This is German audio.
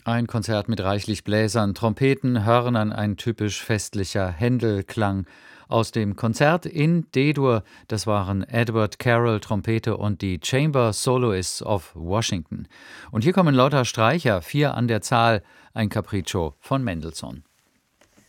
Ein Konzert mit reichlich Bläsern, Trompeten, Hörnern, ein typisch festlicher Händel-Klang. Aus dem Konzert in D-Dur, das waren Edward Carroll Trompete und die Chamber Soloists of Washington. Und hier kommen lauter Streicher, 4 an der Zahl, ein Capriccio von Mendelssohn.